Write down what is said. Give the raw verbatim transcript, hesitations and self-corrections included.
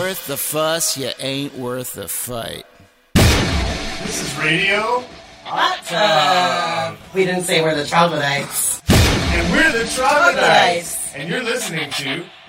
worth the fuss, you ain't worth the fight. This is Radio Hot Tub. We didn't say we're the troglodytes. And we're the Troglodytes. Troglodytes. And you're listening to